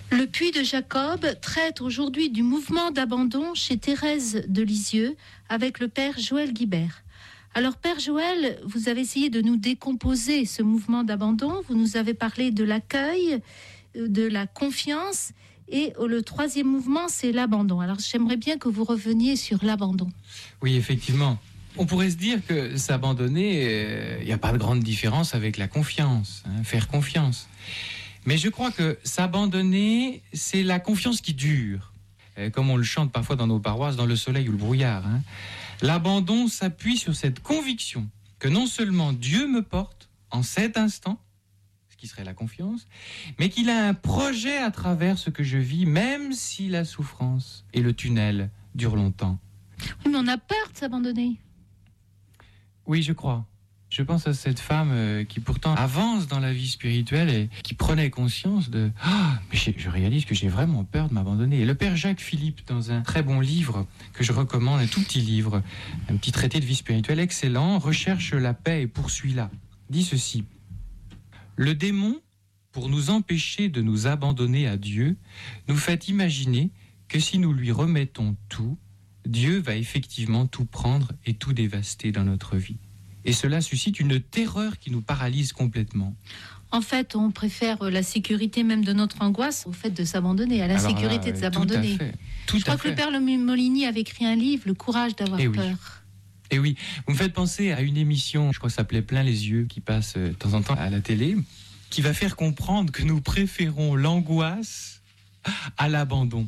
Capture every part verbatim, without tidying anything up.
Le Puits de Jacob traite aujourd'hui du mouvement d'abandon chez Thérèse de Lisieux avec le père Joël Guibert. Alors père Joël, vous avez essayé de nous décomposer ce mouvement d'abandon. Vous nous avez parlé de l'accueil, de la confiance et le troisième mouvement, c'est l'abandon. Alors j'aimerais bien que vous reveniez sur l'abandon. Oui, effectivement. On pourrait se dire que s'abandonner, il n'y a pas de grande différence avec la confiance, hein, faire confiance. Mais je crois que s'abandonner, c'est la confiance qui dure. Comme on le chante parfois dans nos paroisses, dans le soleil ou le brouillard. Hein. L'abandon s'appuie sur cette conviction que non seulement Dieu me porte en cet instant, ce qui serait la confiance, mais qu'il a un projet à travers ce que je vis, même si la souffrance et le tunnel durent longtemps. Oui, mais on a peur de s'abandonner. Oui, je crois. Je pense à cette femme euh, qui pourtant avance dans la vie spirituelle et qui prenait conscience de ah, mais je réalise que j'ai vraiment peur de m'abandonner. Et le père Jacques Philippe, dans un très bon livre que je recommande, un tout petit livre, un petit traité de vie spirituelle excellent, Recherche la paix et poursuis-la, dit ceci: le démon, pour nous empêcher de nous abandonner à Dieu, nous fait imaginer que si nous lui remettons tout, Dieu va effectivement tout prendre et tout dévaster dans notre vie. Et cela suscite une terreur qui nous paralyse complètement. En fait, on préfère la sécurité même de notre angoisse au fait de s'abandonner, à la Alors sécurité là, de s'abandonner. Tout à fait. Tout Je crois que fait. le père Molini avait écrit un livre, Le courage d'avoir Et peur. Oui. Et oui, vous me faites penser à une émission, je crois que ça s'appelait Plein les yeux, qui passe de temps en temps à la télé, qui va faire comprendre que nous préférons l'angoisse à l'abandon.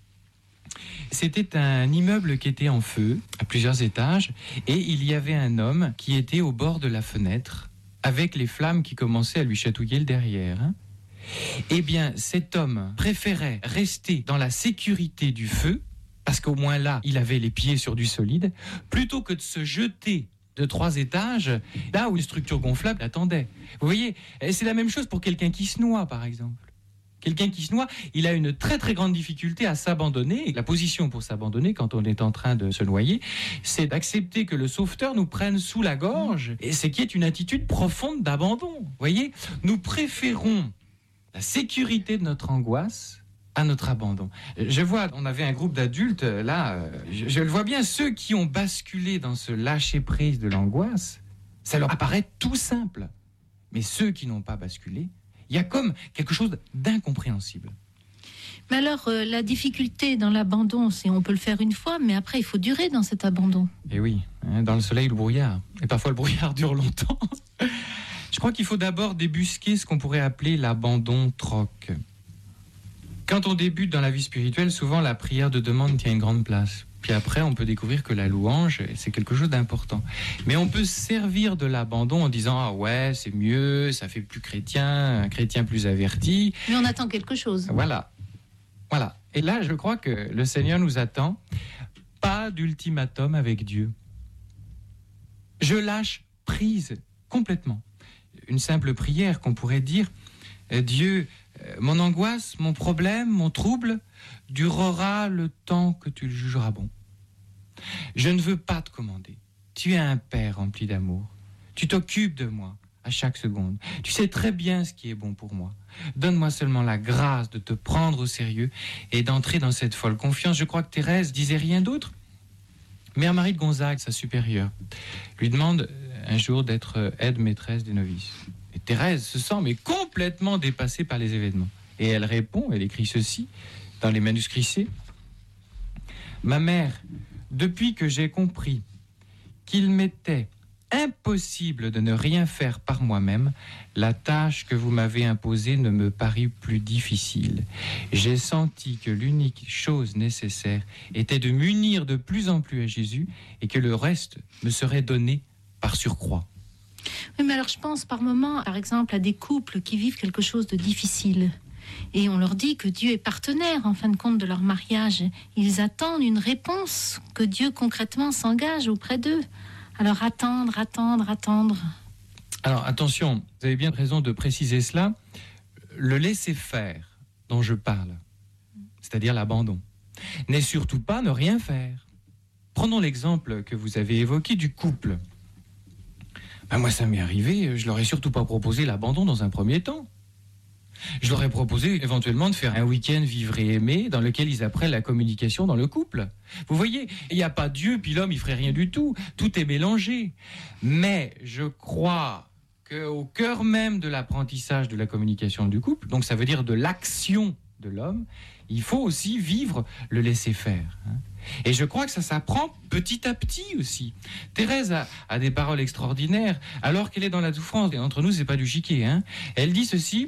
C'était un immeuble qui était en feu, à plusieurs étages, et il y avait un homme qui était au bord de la fenêtre, avec les flammes qui commençaient à lui chatouiller le derrière. Hein. Eh bien, cet homme préférait rester dans la sécurité du feu, parce qu'au moins là, il avait les pieds sur du solide, plutôt que de se jeter de trois étages, là où une structure gonflable l'attendait. Vous voyez, c'est la même chose pour quelqu'un qui se noie, par exemple. Quelqu'un qui se noie, il a une très très grande difficulté à s'abandonner. Et la position pour s'abandonner quand on est en train de se noyer, c'est d'accepter que le sauveteur nous prenne sous la gorge. Et c'est qui est une attitude profonde d'abandon. Vous voyez, nous préférons la sécurité de notre angoisse à notre abandon. Je vois, on avait un groupe d'adultes, là, je, je le vois bien, ceux qui ont basculé dans ce lâcher-prise de l'angoisse, ça leur apparaît tout simple. Mais ceux qui n'ont pas basculé, il y a comme quelque chose d'incompréhensible. Mais alors, euh, la difficulté dans l'abandon, c'est on peut le faire une fois, mais après, il faut durer dans cet abandon. Et oui, hein, dans le soleil, le brouillard. Et parfois, le brouillard dure longtemps. Je crois qu'il faut d'abord débusquer ce qu'on pourrait appeler l'abandon troc. Quand on débute dans la vie spirituelle, souvent, la prière de demande tient une grande place. Puis après, on peut découvrir que la louange, c'est quelque chose d'important. Mais on peut se servir de l'abandon en disant « Ah ouais, c'est mieux, ça fait plus chrétien, un chrétien plus averti. » Mais on attend quelque chose. Voilà. Voilà. Et là, je crois que le Seigneur nous attend. Pas d'ultimatum avec Dieu. Je lâche prise complètement. Une simple prière qu'on pourrait dire « Dieu, mon angoisse, mon problème, mon trouble durera le temps que tu le jugeras bon. Je ne veux pas te commander. Tu es un père rempli d'amour. Tu t'occupes de moi à chaque seconde. Tu sais très bien ce qui est bon pour moi. Donne-moi seulement la grâce de te prendre au sérieux et d'entrer dans cette folle confiance. » Je crois que Thérèse disait rien d'autre. Mère Marie de Gonzague, sa supérieure, lui demande un jour d'être aide-maîtresse des novices. Et Thérèse se sent mais complètement dépassée par les événements. Et elle répond, elle écrit ceci dans les manuscrits C. « Ma mère, depuis que j'ai compris qu'il m'était impossible de ne rien faire par moi-même, la tâche que vous m'avez imposée ne me parut plus difficile. J'ai senti que l'unique chose nécessaire était de m'unir de plus en plus à Jésus et que le reste me serait donné par surcroît. » Oui, mais alors je pense par moment, par exemple, à des couples qui vivent quelque chose de difficile. Et on leur dit que Dieu est partenaire, en fin de compte, de leur mariage. Ils attendent une réponse, que Dieu concrètement s'engage auprès d'eux. Alors attendre, attendre, attendre. Alors attention, vous avez bien raison de préciser cela. Le laisser-faire dont je parle, c'est-à-dire l'abandon, n'est surtout pas ne rien faire. Prenons l'exemple que vous avez évoqué du couple. Ben moi, ça m'est arrivé, je leur ai surtout pas proposé l'abandon dans un premier temps. Je leur ai proposé éventuellement de faire un week-end vivre et aimer dans lequel ils apprennent la communication dans le couple. Vous voyez, il n'y a pas Dieu, puis l'homme, il ferait rien du tout. Tout est mélangé. Mais je crois qu'au cœur même de l'apprentissage de la communication du couple, donc ça veut dire de l'action de l'homme, il faut aussi vivre le laisser-faire. Hein. Et je crois que ça s'apprend petit à petit aussi. Thérèse a, a des paroles extraordinaires, alors qu'elle est dans la souffrance. Et entre nous, c'est pas du chiquet. Hein. Elle dit ceci: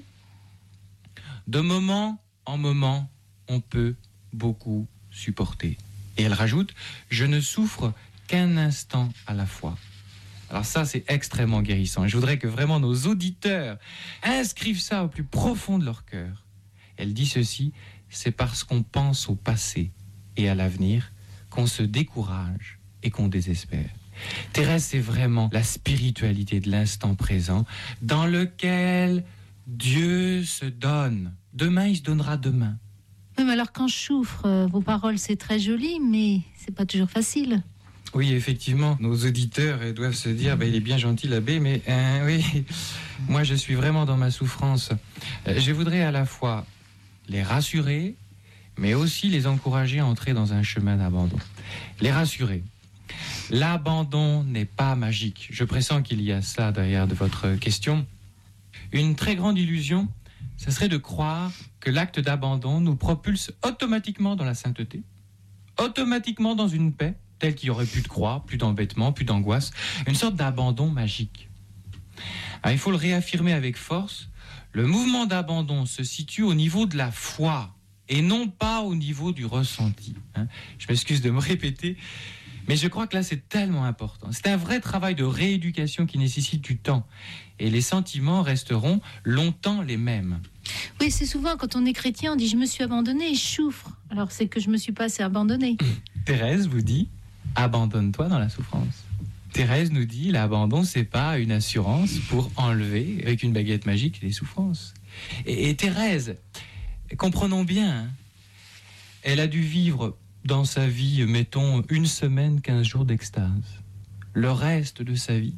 de moment en moment, on peut beaucoup supporter. Et elle rajoute: je ne souffre qu'un instant à la fois. Alors ça, c'est extrêmement guérissant. Et je voudrais que vraiment nos auditeurs inscrivent ça au plus profond de leur cœur. Elle dit ceci: c'est parce qu'on pense au passé et à l'avenir qu'on se décourage et qu'on désespère. Thérèse, c'est vraiment la spiritualité de l'instant présent dans lequel Dieu se donne. Demain, il se donnera demain. Oui, mais alors quand je souffre, euh, vos paroles, c'est très joli, mais c'est pas toujours facile. Oui, effectivement, nos auditeurs doivent se dire, bah, il est bien gentil l'abbé, mais euh, oui, moi je suis vraiment dans ma souffrance. Euh, je voudrais à la fois les rassurer, mais aussi les encourager à entrer dans un chemin d'abandon. Les rassurer. L'abandon n'est pas magique. Je pressens qu'il y a ça derrière de votre question. Une très grande illusion, ce serait de croire que l'acte d'abandon nous propulse automatiquement dans la sainteté, automatiquement dans une paix, telle qu'il n'y aurait plus de croix, plus d'embêtement, plus d'angoisse, une sorte d'abandon magique. Alors, il faut le réaffirmer avec force, le mouvement d'abandon se situe au niveau de la foi et non pas au niveau du ressenti. Hein. Je m'excuse de me répéter, mais je crois que là c'est tellement important. C'est un vrai travail de rééducation qui nécessite du temps et les sentiments resteront longtemps les mêmes. Oui, c'est souvent quand on est chrétien, on dit je me suis abandonné et je souffre. Alors c'est que je me suis pas assez abandonné. Thérèse vous dit abandonne-toi dans la souffrance. Thérèse nous dit l'abandon c'est pas une assurance pour enlever avec une baguette magique les souffrances. Et, et Thérèse, comprenons bien, hein, elle a dû vivre dans sa vie, mettons, une semaine, quinze jours d'extase. Le reste de sa vie,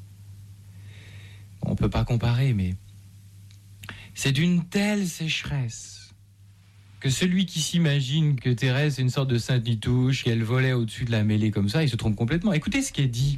on ne peut pas comparer, mais c'est d'une telle sécheresse que celui qui s'imagine que Thérèse est une sorte de Sainte Nitouche, qu'elle volait au-dessus de la mêlée comme ça, il se trompe complètement. Écoutez ce qui est dit.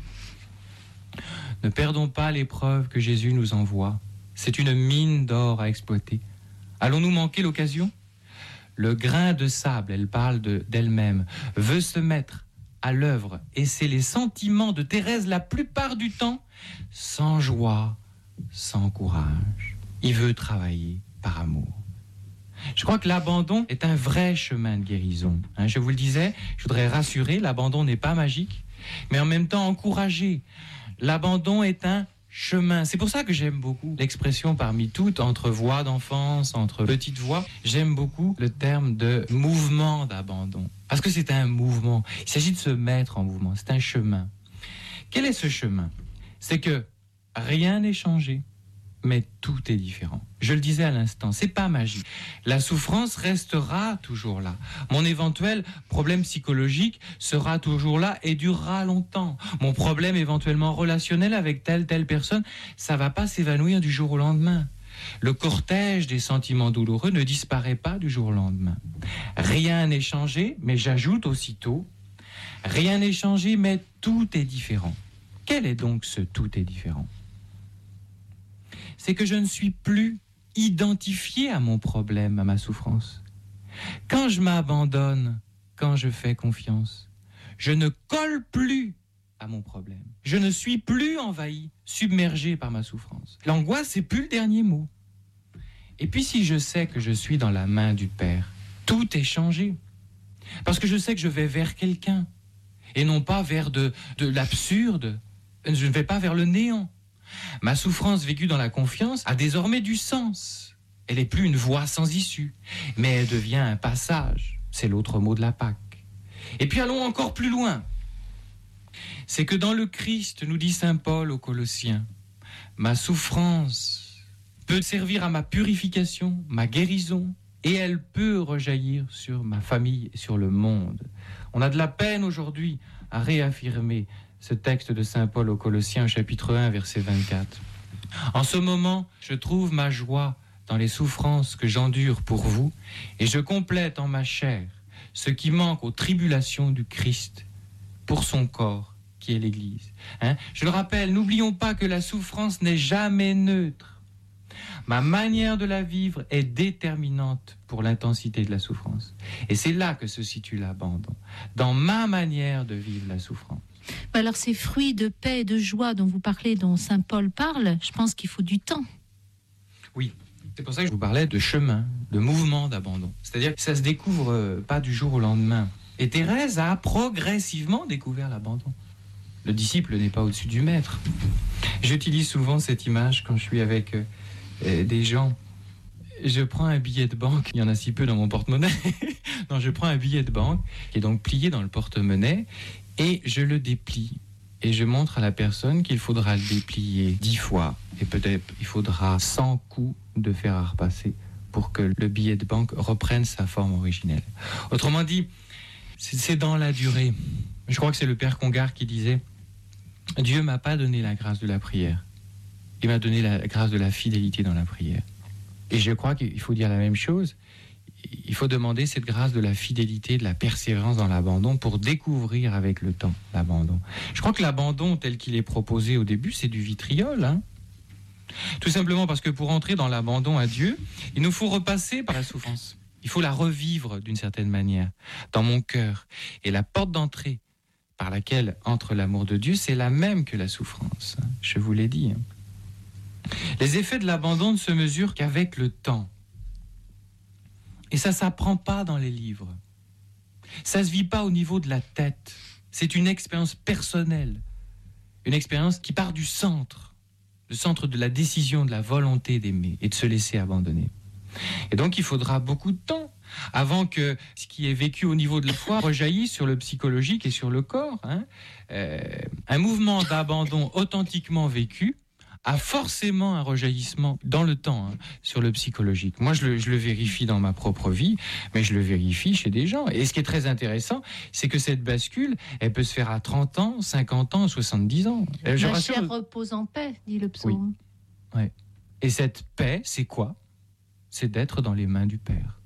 Ne perdons pas l'épreuve que Jésus nous envoie. C'est une mine d'or à exploiter. Allons-nous manquer l'occasion ? Le grain de sable, elle parle de, d'elle-même, veut se mettre à l'œuvre. Et c'est les sentiments de Thérèse la plupart du temps, sans joie, sans courage. Il veut travailler par amour. Je crois que l'abandon est un vrai chemin de guérison. Hein, je vous le disais, je voudrais rassurer, l'abandon n'est pas magique, mais en même temps encourager. L'abandon est un chemin. C'est pour ça que j'aime beaucoup l'expression parmi toutes, entre voix d'enfance, entre petites voix. J'aime beaucoup le terme de mouvement d'abandon. Parce que c'est un mouvement. Il s'agit de se mettre en mouvement. C'est un chemin. Quel est ce chemin ? C'est que rien n'est changé, mais tout est différent. Je le disais à l'instant, c'est pas magique. La souffrance restera toujours là. Mon éventuel problème psychologique sera toujours là et durera longtemps. Mon problème éventuellement relationnel avec telle, telle personne, ça va pas s'évanouir du jour au lendemain. Le cortège des sentiments douloureux ne disparaît pas du jour au lendemain. Rien n'est changé, mais j'ajoute aussitôt, rien n'est changé, mais tout est différent. Quel est donc ce tout est différent ? C'est que je ne suis plus identifié à mon problème, à ma souffrance. Quand je m'abandonne, quand je fais confiance, je ne colle plus à mon problème. Je ne suis plus envahi, submergé par ma souffrance. L'angoisse, c'est plus le dernier mot. Et puis si je sais que je suis dans la main du Père, tout est changé. Parce que je sais que je vais vers quelqu'un, et non pas vers de, de l'absurde. Je ne vais pas vers le néant. Ma souffrance vécue dans la confiance a désormais du sens. Elle n'est plus une voie sans issue, mais elle devient un passage. C'est l'autre mot de la Pâque. Et puis allons encore plus loin. C'est que dans le Christ, nous dit saint Paul aux Colossiens, ma souffrance peut servir à ma purification, ma guérison, et elle peut rejaillir sur ma famille et sur le monde. On a de la peine aujourd'hui à réaffirmer ce texte de saint Paul aux Colossiens, chapitre un, verset vingt-quatre. En ce moment, je trouve ma joie dans les souffrances que j'endure pour vous, et je complète en ma chair ce qui manque aux tribulations du Christ pour son corps, qui est l'Église. Hein? Je le rappelle, n'oublions pas que la souffrance n'est jamais neutre. Ma manière de la vivre est déterminante pour l'intensité de la souffrance. Et c'est là que se situe l'abandon, dans ma manière de vivre la souffrance. Alors ces fruits de paix et de joie dont vous parlez, dont saint Paul parle, je pense qu'il faut du temps. Oui, c'est pour ça que je vous parlais de chemin, de mouvement d'abandon. C'est-à-dire que ça ne se découvre pas du jour au lendemain. Et Thérèse a progressivement découvert l'abandon. Le disciple n'est pas au-dessus du maître. J'utilise souvent cette image quand je suis avec euh, des gens. Je prends un billet de banque, il y en a si peu dans mon porte-monnaie. Non, je prends un billet de banque qui est donc plié dans le porte-monnaie et je le déplie. Et je montre à la personne qu'il faudra le déplier dix fois. Et peut-être il faudra cent coups de fer à repasser pour que le billet de banque reprenne sa forme originelle. Autrement dit, c'est dans la durée. Je crois que c'est le père Congar qui disait « Dieu m'a pas donné la grâce de la prière. Il m'a donné la grâce de la fidélité dans la prière. » Et je crois qu'il faut dire la même chose. Il faut demander cette grâce de la fidélité, de la persévérance dans l'abandon pour découvrir avec le temps l'abandon. Je crois que l'abandon tel qu'il est proposé au début, c'est du vitriol. Hein. Tout simplement parce que pour entrer dans l'abandon à Dieu, il nous faut repasser par la souffrance. Il faut la revivre d'une certaine manière dans mon cœur. Et la porte d'entrée par laquelle entre l'amour de Dieu, c'est la même que la souffrance. Je vous l'ai dit. Les effets de l'abandon ne se mesurent qu'avec le temps. Et ça ne s'apprend pas dans les livres. Ça ne se vit pas au niveau de la tête. C'est une expérience personnelle. Une expérience qui part du centre. Le centre de la décision, de la volonté d'aimer et de se laisser abandonner. Et donc il faudra beaucoup de temps avant que ce qui est vécu au niveau de la foi rejaillisse sur le psychologique et sur le corps. Hein. Euh, un mouvement d'abandon authentiquement vécu a forcément un rejaillissement dans le temps, hein, sur le psychologique. Moi, je le, je le vérifie dans ma propre vie, mais je le vérifie chez des gens. Et ce qui est très intéressant, c'est que cette bascule, elle peut se faire à trente ans, cinquante ans, soixante-dix ans. Je Ma rassure... chair repose en paix, dit le psaume. Oui. Ouais. Et cette paix, c'est quoi ? C'est d'être dans les mains du Père.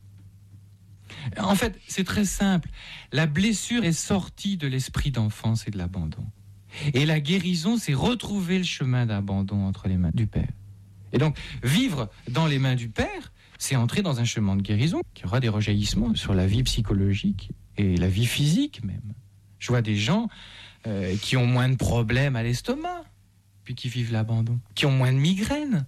En fait, c'est très simple. La blessure est sortie de l'esprit d'enfance et de l'abandon. Et la guérison, c'est retrouver le chemin d'abandon entre les mains du Père. Et donc, vivre dans les mains du Père, c'est entrer dans un chemin de guérison qui aura des rejaillissements sur la vie psychologique et la vie physique même. Je vois des gens euh, qui ont moins de problèmes à l'estomac, puis qui vivent l'abandon, qui ont moins de migraines.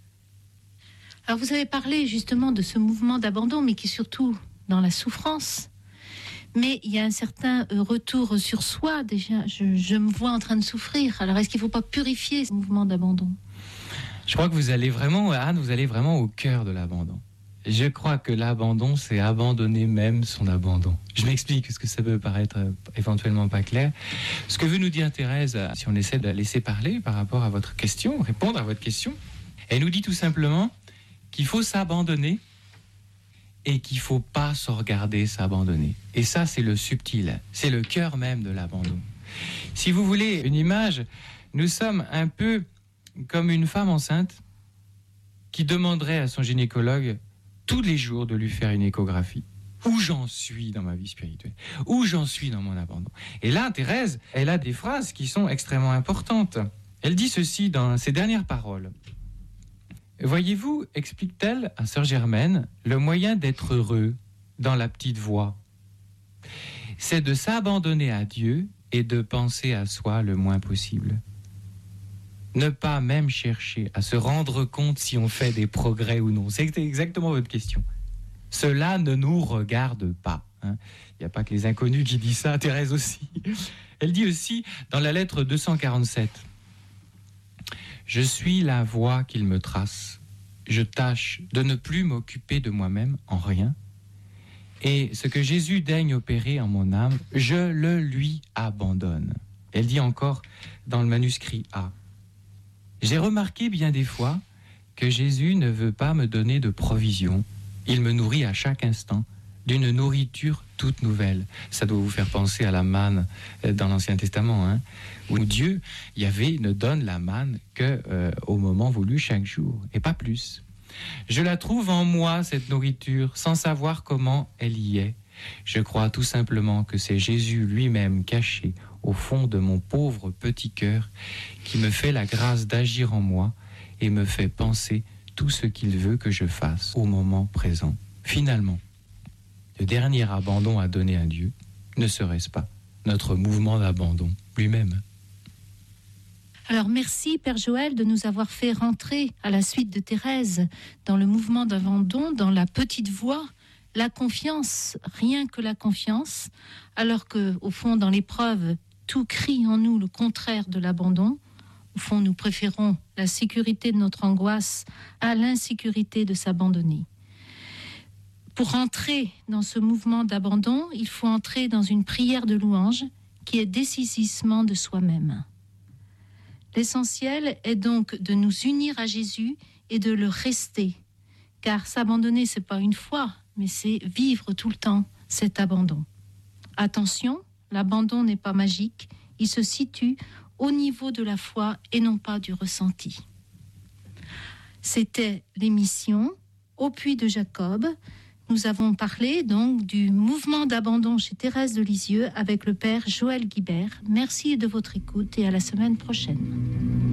Alors, vous avez parlé justement de ce mouvement d'abandon, mais qui est surtout dans la souffrance. Mais il y a un certain retour sur soi, déjà. Je, je me vois en train de souffrir. Alors, est-ce qu'il ne faut pas purifier ce mouvement d'abandon ? Je crois que vous allez vraiment, Anne, vous allez vraiment au cœur de l'abandon. Je crois que l'abandon, c'est abandonner même son abandon. Je m'explique, parce que ça peut paraître éventuellement pas clair. Ce que veut nous dire Thérèse, si on essaie de la laisser parler par rapport à votre question, répondre à votre question, elle nous dit tout simplement qu'il faut s'abandonner et qu'il ne faut pas se regarder s'abandonner. Et ça, c'est le subtil, c'est le cœur même de l'abandon. Si vous voulez une image, nous sommes un peu comme une femme enceinte qui demanderait à son gynécologue tous les jours de lui faire une échographie. Où j'en suis dans ma vie spirituelle ? Où j'en suis dans mon abandon ? Et là, Thérèse, elle a des phrases qui sont extrêmement importantes. Elle dit ceci dans ses dernières paroles. Voyez-vous, explique-t-elle à sœur Germaine, le moyen d'être heureux dans la petite voie, c'est de s'abandonner à Dieu et de penser à soi le moins possible. Ne pas même chercher à se rendre compte si on fait des progrès ou non. C'est exactement votre question. Cela ne nous regarde pas. Hein. Il n'y a pas que les inconnus qui disent ça, Thérèse aussi. Elle dit aussi dans la lettre deux cent quarante-sept, « Je suis la voie qu'il me trace. Je tâche de ne plus m'occuper de moi-même en rien. Et ce que Jésus daigne opérer en mon âme, je le lui abandonne. » Elle dit encore dans le manuscrit A, « J'ai remarqué bien des fois que Jésus ne veut pas me donner de provision. Il me nourrit à chaque instant d'une nourriture toute nouvelle. » Ça doit vous faire penser à la manne dans l'Ancien Testament, hein, où Dieu, Yahvé, ne donne la manne qu'au euh, moment voulu chaque jour, et pas plus. Je la trouve en moi, cette nourriture, sans savoir comment elle y est. Je crois tout simplement que c'est Jésus lui-même caché au fond de mon pauvre petit cœur qui me fait la grâce d'agir en moi et me fait penser tout ce qu'il veut que je fasse au moment présent. Finalement, le dernier abandon à donner à Dieu, ne serait-ce pas notre mouvement d'abandon lui-même? Alors merci Père Joël de nous avoir fait rentrer à la suite de Thérèse dans le mouvement d'abandon, dans la petite voie, la confiance, rien que la confiance, alors que au fond dans l'épreuve, tout crie en nous le contraire de l'abandon. Au fond, nous préférons la sécurité de notre angoisse à l'insécurité de s'abandonner. Pour entrer dans ce mouvement d'abandon, il faut entrer dans une prière de louange qui est dessaisissement de soi-même. L'essentiel est donc de nous unir à Jésus et de le rester. Car s'abandonner, ce n'est pas une fois, mais c'est vivre tout le temps cet abandon. Attention, l'abandon n'est pas magique, il se situe au niveau de la foi et non pas du ressenti. C'était l'émission Au Puits de Jacob. Nous avons parlé donc du mouvement d'abandon chez Thérèse de Lisieux avec le Père Joël Guibert. Merci de votre écoute et à la semaine prochaine.